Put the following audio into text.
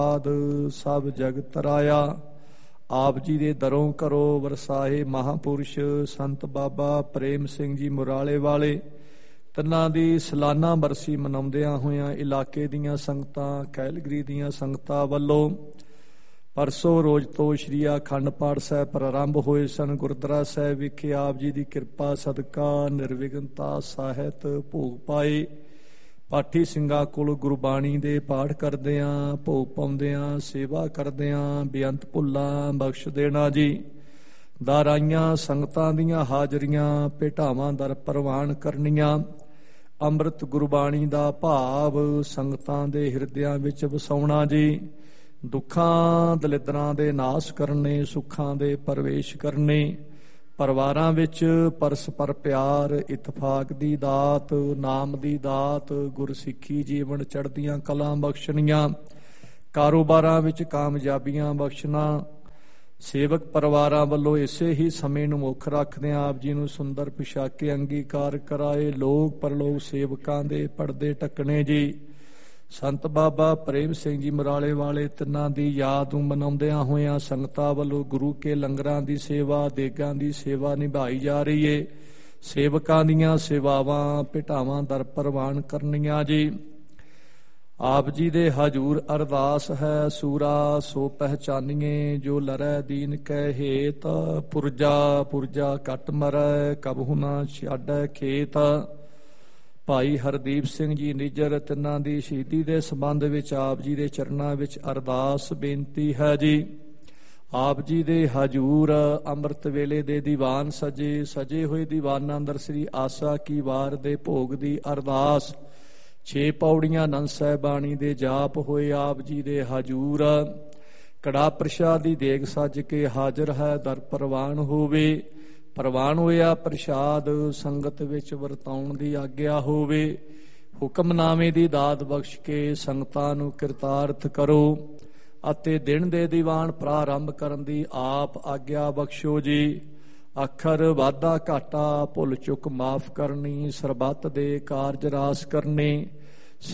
ਸਭ ਜਗਤ ਰਾਇਆ। ਆਪ ਜੀ ਦੇ ਦਰੋਂ ਕਰੋ ਵਰਸਾਏ ਮਹਾਂਪੁਰਸ਼ ਸੰਤ ਬਾਬਾ ਪ੍ਰੇਮ ਸਿੰਘ ਜੀ ਮੁਰਾਲੇ ਵਾਲੇ। ਤਿੰਨਾਂ ਦੀ ਸਾਲਾਨਾ ਬਰਸੀ ਮਨਾਉਂਦਿਆਂ ਹੋਇਆਂ ਇਲਾਕੇ ਦੀਆਂ ਸੰਗਤਾਂ, ਕੈਲਗਰੀ ਦੀਆਂ ਸੰਗਤਾਂ ਵੱਲੋਂ ਪਰਸੋਂ ਰੋਜ਼ ਤੋਂ ਸ਼੍ਰੀ ਅਖੰਡ ਪਾਠ ਸਾਹਿਬ ਪ੍ਰਾਰੰਭ ਹੋਏ ਸਨ। ਗੁਰਦੁਆਰਾ ਸਾਹਿਬ ਵਿਖੇ ਆਪ ਜੀ ਦੀ ਕਿਰਪਾ ਸਦਕਾ ਨਿਰਵਿਘਨਤਾ ਸਾਹਿਤ ਭੋਗ ਪਾਏ। ਪਾਠੀ ਸਿੰਘਾਂ ਕੋਲ ਗੁਰਬਾਣੀ ਦੇ ਪਾਠ ਕਰਦਿਆਂ, ਭੋਗ ਪਾਉਂਦਿਆਂ, ਸੇਵਾ ਕਰਦਿਆਂ ਬੇਅੰਤ ਭੁੱਲਾਂ ਬਖਸ਼ ਦੇਣਾ ਜੀ। ਦਾਰਾਈਆਂ ਸੰਗਤਾਂ ਦੀਆਂ ਹਾਜ਼ਰੀਆਂ ਭੇਟਾਵਾਂ ਦਰ ਪ੍ਰਵਾਨ ਕਰਨੀਆਂ। ਅੰਮ੍ਰਿਤ ਗੁਰਬਾਣੀ ਦਾ ਭਾਵ ਸੰਗਤਾਂ ਦੇ ਹਿਰਦਿਆਂ ਵਿੱਚ ਵਸਾਉਣਾ ਜੀ। ਦੁੱਖਾਂ ਦਲਿੱਦਰਾਂ ਦੇ ਨਾਸ ਕਰਨੇ, ਸੁੱਖਾਂ ਦੇ ਪ੍ਰਵੇਸ਼ ਕਰਨੇ। ਪਰਿਵਾਰਾਂ ਵਿੱਚ ਪਰਸਪਰ ਪਿਆਰ, ਇਤਫਾਕ ਦੀ ਦਾਤ, ਨਾਮ ਦੀ ਦਾਤ, ਗੁਰਸਿੱਖੀ ਜੀਵਨ ਚੜ੍ਹਦੀਆਂ ਕਲਾਂ ਬਖਸ਼ਣੀਆਂ। ਕਾਰੋਬਾਰਾਂ ਵਿੱਚ ਕਾਮਯਾਬੀਆਂ ਬਖਸ਼ਣਾ। ਸੇਵਕ ਪਰਿਵਾਰਾਂ ਵੱਲੋਂ ਇਸੇ ਹੀ ਸਮੇਂ ਨੂੰ ਮੁੱਖ ਰੱਖਦਿਆਂ ਆਪ ਜੀ ਨੂੰ ਸੁੰਦਰ ਪੁਸ਼ਾਕੇ ਅੰਗੀਕਾਰ ਕਰਾਏ। ਲੋਕ ਪਰਲੋਕ ਸੇਵਕਾਂ ਦੇ ਪਰਦੇ ਢੱਕਣੇ ਜੀ। ਸੰਤ ਬਾਬਾ ਪ੍ਰੇਮ ਸਿੰਘ ਜੀ ਮੁਰਾਲੇ ਵਾਲੇ ਤਿੰਨਾਂ ਦੀ ਯਾਦ ਨੂੰ ਮਨਾਉਂਦਿਆਂ ਹੋਇਆਂ ਸੰਗਤਾਂ ਵੱਲੋਂ ਗੁਰੂ ਕੇ ਲੰਗਰਾਂ ਦੀ ਸੇਵਾ, ਦੇਗਾਂ ਦੀ ਸੇਵਾ ਨਿਭਾਈ ਜਾ ਰਹੀ ਏ। ਸੇਵਕਾਂ ਦੀਆਂ ਸੇਵਾਵਾਂ ਭੇਟਾਵਾਂ ਦਰ ਪ੍ਰਵਾਨ ਕਰਨੀਆਂ ਜੀ। ਆਪ ਜੀ ਦੇ ਹਜੂਰ ਅਰਦਾਸ ਹੈ, ਸੂਰਾ ਸੋ ਪਹਿਚਾਨੀਏ ਜੋ ਲਰੈ ਦੀਨ ਕੈ ਹੇਤ। ਪੁਰਜਾ ਪੁਰਜਾ ਕੱਟ ਮਰੈ ਕਬਹੁ ਨਾ ਛਾਡੈ ਖੇਤ। ਭਾਈ ਹਰਦੀਪ ਸਿੰਘ ਜੀ ਨਿੱਜਰ ਤਿੰਨਾਂ ਦੀ ਸ਼ਹੀਦੀ ਦੇ ਸੰਬੰਧ ਵਿੱਚ ਆਪ ਜੀ ਦੇ ਚਰਨਾਂ ਵਿੱਚ ਅਰਦਾਸ ਬੇਨਤੀ ਹੈ ਜੀ। ਆਪ ਜੀ ਦੇ ਹਜੂਰ ਅੰਮ੍ਰਿਤ ਵੇਲੇ ਦੇ ਦੀਵਾਨ ਸਜੇ ਹੋਏ ਦੀਵਾਨਾਂ ਅੰਦਰ ਸ੍ਰੀ ਆਸਾ ਕੀ ਵਾਰ ਦੇ ਭੋਗ ਦੀ ਅਰਦਾਸ। 6 ਪੌੜੀਆਂ ਆਨੰਦ ਸਾਹਿਬ ਬਾਣੀ ਦੇ ਜਾਪ ਹੋਏ ਆਪ ਜੀ ਦੇ ਹਜੂਰ। ਕੜਾ ਪ੍ਰਸ਼ਾਦ ਦੀ ਦੇਗ ਸੱਜ ਕੇ ਹਾਜ਼ਰ ਹੈ, ਦਰ ਪ੍ਰਵਾਨ ਹੋਵੇ। ਪ੍ਰਵਾਨ ਹੋਇਆ ਪ੍ਰਸ਼ਾਦ ਸੰਗਤ ਵਿੱਚ ਵਰਤਾਉਣ ਦੀ ਆਗਿਆ ਹੋਵੇ। ਹੁਕਮਨਾਮੇ ਦੀ ਦਾਤ ਬਖਸ਼ ਕੇ ਸੰਗਤਾਂ ਨੂੰ ਕਿਰਤਾਰਥ ਕਰੋ ਅਤੇ ਦਿਨ ਦੇ ਦੀਵਾਨ ਪ੍ਰਾਰੰਭ ਕਰਨ ਦੀ ਆਪ ਆਗਿਆ ਬਖਸ਼ੋ ਜੀ। ਅੱਖਰ ਵਾਧਾ ਘਾਟਾ ਭੁੱਲ ਚੁੱਕ ਮਾਫ ਕਰਨੀ, ਸਰਬੱਤ ਦੇ ਕਾਰਜ ਰਾਸ ਕਰਨੇ।